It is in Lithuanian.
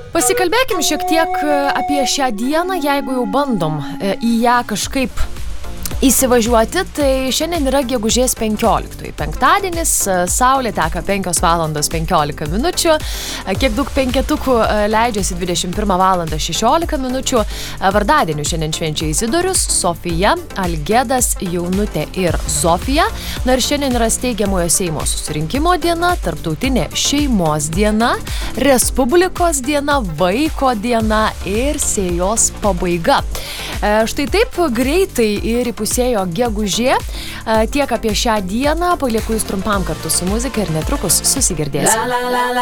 Pasikalbėkim šiek tiek apie šią dieną, jeigu jau bandom į ją kažkaip įsivažiuoti, tai šiandien yra gegužės 15. Penktadienis, saulė teka 5:15 min. Kiek daug penketukų leidžiasi 21:16 min. Vardadienių šiandien švenčia Izidorius, Sofija, Algedas, Jaunutė ir Zofija. Na ir šiandien yra steigiamojo Seimo susirinkimo diena, tarptautinė šeimos diena, Respublikos diena, vaiko diena ir sėjos pabaiga. Štai taip greitai ir įpusėjo gegužė. Tiek apie šią dieną, palieku jūs trumpam kartu su muzika ir netrukus susigirdėsime.